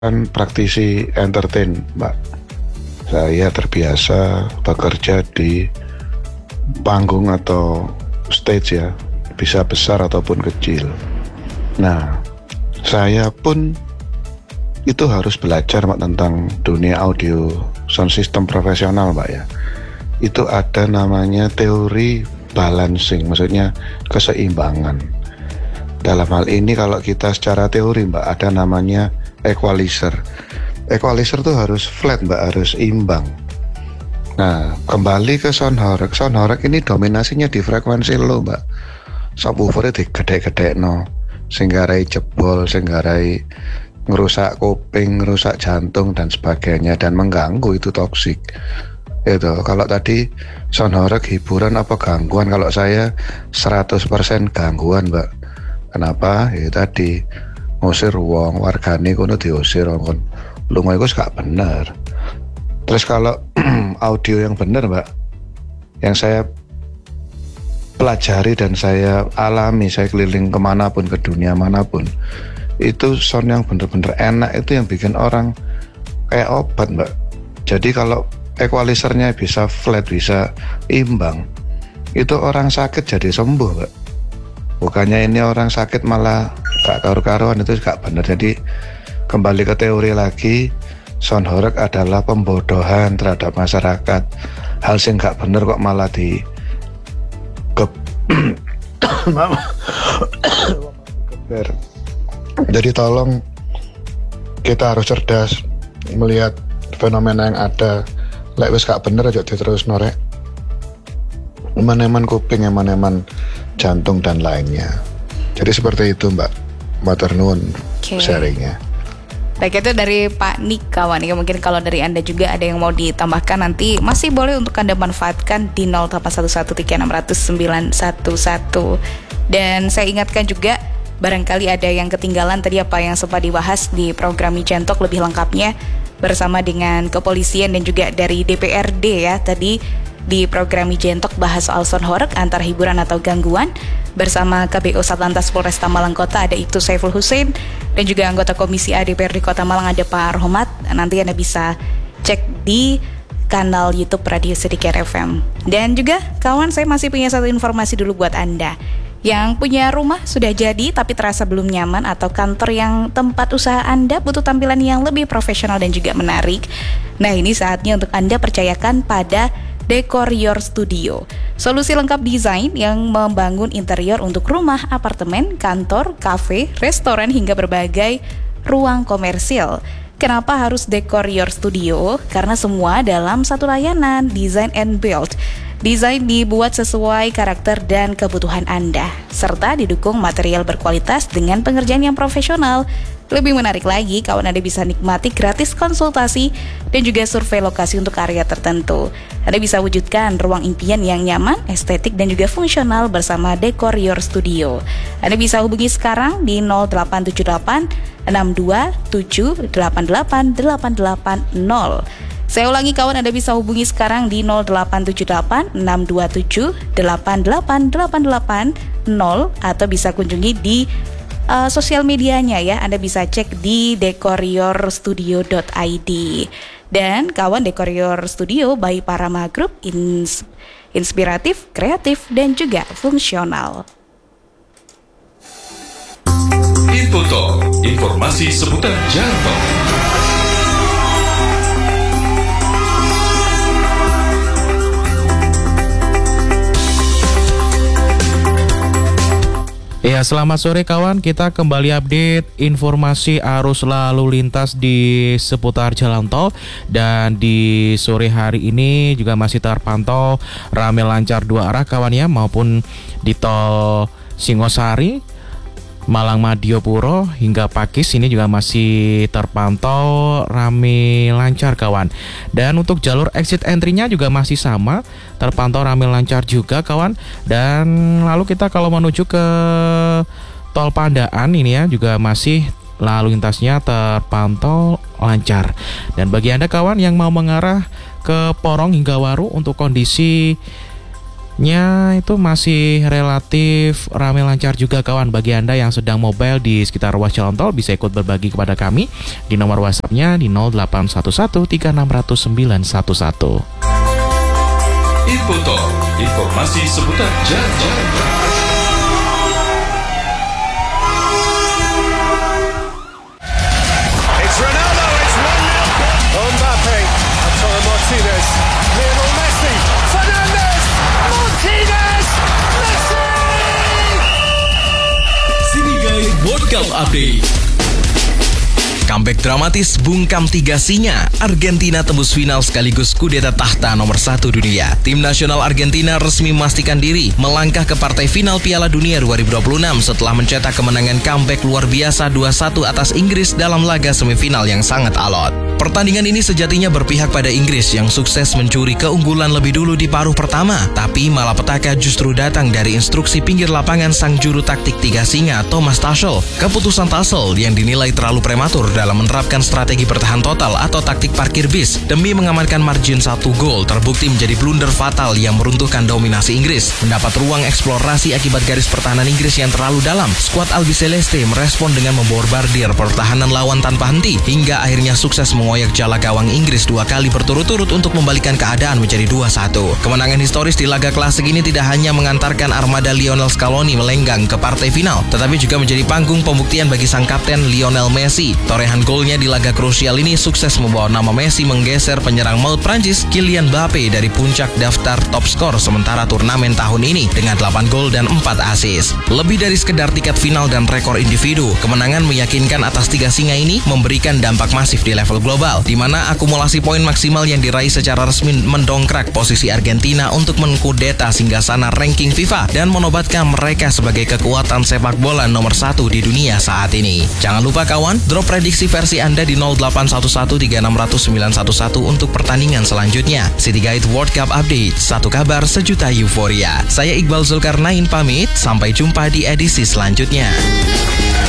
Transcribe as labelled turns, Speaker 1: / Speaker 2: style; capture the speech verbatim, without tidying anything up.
Speaker 1: Kan praktisi entertain, Mbak. Saya terbiasa bekerja di panggung atau stage ya, bisa besar ataupun kecil. Nah, saya pun itu harus belajar Mbak tentang dunia audio sound system profesional Mbak ya. Itu ada namanya teori balancing, maksudnya keseimbangan. Dalam hal ini kalau kita secara teori Mbak, ada namanya equalizer. Equalizer tuh harus flat Mbak, harus imbang. Nah, kembali ke sound horeg. Sound horeg ini dominasinya di frekuensi low Mbak. Subwoofernya digede-gede no, sehingga rai jebol, sehingga rai ngerusak kuping, ngerusak jantung dan sebagainya, dan mengganggu, itu toksik. Itu kalau tadi sound horeg hiburan apa gangguan, kalau saya seratus persen gangguan Mbak. Kenapa? Ya tadi ngusir wong, wargane kono diusir kon. Lunga iku gak bener. Terus kalau audio yang bener Mbak, yang saya pelajari dan saya alami, saya keliling kemanapun, ke dunia manapun, itu sound yang bener-bener enak, itu yang bikin orang kayak obat Mbak. Jadi kalau equalizernya bisa flat, bisa imbang, itu orang sakit jadi sembuh Mbak. Bukannya ini orang sakit malah gak karu-karuan, itu gak benar. Jadi kembali ke teori lagi, sound horeg adalah pembodohan terhadap masyarakat. Hal yang gak benar kok malah di ke jadi tolong kita harus cerdas melihat fenomena yang ada. Lek wis gak bener aja diterus norek. Eman-eman kuping, eman-eman jantung dan lainnya. Jadi seperti itu Mbak. Matur nuwun okay. sharingnya.
Speaker 2: Baik, itu dari Pak Nik kawan ya. Mungkin kalau dari Anda juga ada yang mau ditambahkan, nanti masih boleh untuk Anda manfaatkan di nol delapan satu satu tiga enam nol nol sembilan satu satu. Dan saya ingatkan juga, barangkali ada yang ketinggalan tadi apa yang sempat dibahas di program Mijentok lebih lengkapnya bersama dengan kepolisian dan juga dari D P R D ya. Tadi di program Mijentok bahas soal sound horeg antara hiburan atau gangguan bersama K B O Satlantas Polresta Malang Kota, ada Ibtu Saiful Hussein, dan juga anggota Komisi A D P R D Kota Malang ada Pak Rohmat. Nanti Anda bisa cek di kanal YouTube Radio Sedikit F M. Dan juga kawan, saya masih punya satu informasi dulu buat Anda yang punya rumah sudah jadi tapi terasa belum nyaman, atau kantor yang tempat usaha Anda butuh tampilan yang lebih profesional dan juga menarik. Nah, ini saatnya untuk Anda percayakan pada Decor Your Studio, solusi lengkap desain yang membangun interior untuk rumah, apartemen, kantor, kafe, restoran hingga berbagai ruang komersil. Kenapa harus Decor Your Studio? Karena semua dalam satu layanan, design and build. Desain dibuat sesuai karakter dan kebutuhan Anda, serta didukung material berkualitas dengan pengerjaan yang profesional. Lebih menarik lagi, kawan Anda bisa nikmati gratis konsultasi dan juga survei lokasi untuk area tertentu. Anda bisa wujudkan ruang impian yang nyaman, estetik, dan juga fungsional bersama Decor Your Studio. Anda bisa hubungi sekarang di nol delapan tujuh delapan enam dua tujuh delapan delapan delapan delapan nol. Saya ulangi kawan, Anda bisa hubungi sekarang di nol delapan tujuh delapan enam dua tujuh delapan delapan delapan delapan nol, atau bisa kunjungi di Uh, sosial medianya ya. Anda bisa cek di decor your studio dot i d. Dan kawan, Decor Your Studio by Parama Group, ins- inspiratif, kreatif, dan juga fungsional.
Speaker 3: Info Talk, informasi seputar jalan tol.
Speaker 4: Ya, selamat sore kawan, kita kembali update informasi arus lalu lintas di seputar jalan tol. Dan di sore hari ini juga masih terpantau ramai lancar dua arah kawan ya, maupun di tol Singosari, Malang Madiopuro hingga Pakis ini juga masih terpantau ramai lancar kawan. Dan untuk jalur exit entry-nya juga masih sama, terpantau ramai lancar juga kawan. Dan lalu kita kalau menuju ke tol Pandaan ini ya, juga masih lalu lintasnya terpantau lancar. Dan bagi Anda kawan yang mau mengarah ke Porong hingga Waru, untuk kondisi Ya, itu masih relatif ramai lancar juga kawan. Bagi Anda yang sedang mobile di sekitar ruas jalan tol, bisa ikut berbagi kepada kami di nomor WhatsApp-nya di nol delapan satu satu tiga enam nol nol sembilan satu satu.
Speaker 3: Info Tol, informasi seputar jalan-jalan.
Speaker 5: It's Ronaldo, it's one nil. Mbappe, Lautaro Martinez, Lionel Messi, Fernandes, Martinez, Messi!
Speaker 6: Sinigai World Cup Update. Comeback dramatis bungkam tiga singa. Argentina tembus final sekaligus kudeta tahta nomor satu dunia. Tim nasional Argentina resmi memastikan diri melangkah ke partai final Piala Dunia dua ribu dua puluh enam setelah mencetak kemenangan comeback luar biasa dua satu atas Inggris dalam laga semifinal yang sangat alot. Pertandingan ini sejatinya berpihak pada Inggris yang sukses mencuri keunggulan lebih dulu di paruh pertama, tapi malapetaka justru datang dari instruksi pinggir lapangan sang juru taktik tiga singa Thomas Tuchel. Keputusan Tuchel yang dinilai terlalu prematur dalam menerapkan strategi bertahan total atau taktik parkir bis demi mengamankan margin satu gol terbukti menjadi blunder fatal yang meruntuhkan dominasi Inggris. Mendapat ruang eksplorasi akibat garis pertahanan Inggris yang terlalu dalam, skuad Albiceleste merespon dengan memborbardir pertahanan lawan tanpa henti hingga akhirnya sukses mengoyak jala gawang Inggris dua kali berturut-turut untuk membalikan keadaan menjadi dua satu. Kemenangan historis di laga klasik ini tidak hanya mengantarkan armada Lionel Scaloni melenggang ke partai final, tetapi juga menjadi panggung pembuktian bagi sang kapten Lionel Messi. Torehan golnya di laga krusial ini sukses membawa nama Messi menggeser penyerang maut Prancis Kylian Mbappe dari puncak daftar top skor sementara turnamen tahun ini dengan delapan gol dan empat assist. Lebih dari sekedar tiket final dan rekor individu, kemenangan meyakinkan atas tiga singa ini memberikan dampak masif di level global, di mana akumulasi poin maksimal yang diraih secara resmi mendongkrak posisi Argentina untuk mengkudeta singgasana ranking FIFA dan menobatkan mereka sebagai kekuatan sepak bola nomor satu di dunia saat ini. Jangan lupa kawan, drop prediksi versi Anda di nol delapan satu satu tiga enam nol nol sembilan satu satu untuk pertandingan selanjutnya. City Guide World Cup Update, satu kabar sejuta euforia. Saya Iqbal Zulkarnain pamit, sampai jumpa di edisi selanjutnya.